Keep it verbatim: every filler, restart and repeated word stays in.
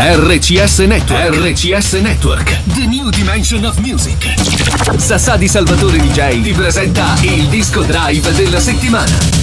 R C S Network. R C S Network. The New Dimension of Music. Sassà di Salvatore D J ti presenta il disco drive della settimana.